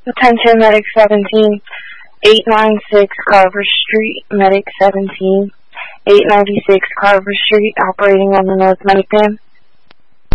Attention Medic 17, 896 Carver Street, Medic 17, 896 Carver Street, operating on the North Medic Van.